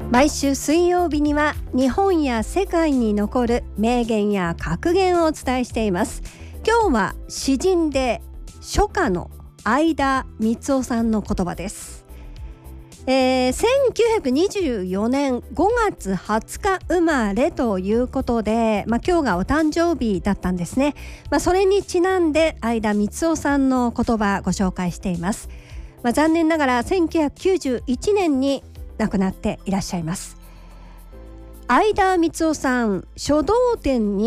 毎週水曜日には日本や世界に残る名言や格言をお伝えしています。今日は詩人で書家の相田みつをさんの言葉です。1924年5月20日生まれということで、今日がお誕生日だったんですね。それにちなんで相田みつをさんの言葉ご紹介しています。残念ながら1991年に亡くなっていらっしゃいます。相田みつをさん、書道展に